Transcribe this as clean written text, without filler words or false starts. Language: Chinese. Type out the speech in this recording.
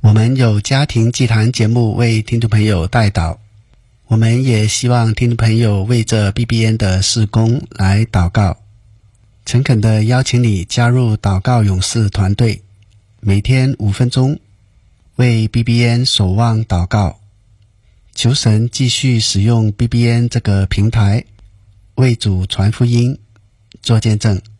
我们有家庭祭坛节目为听众朋友代祷，我们也希望听众朋友为这 BBN 的事工来祷告。诚恳地邀请你加入祷告勇士团队，每天5分钟为 BBN 守望祷告，求神继续使用 BBN 这个平台为主传福音做见证。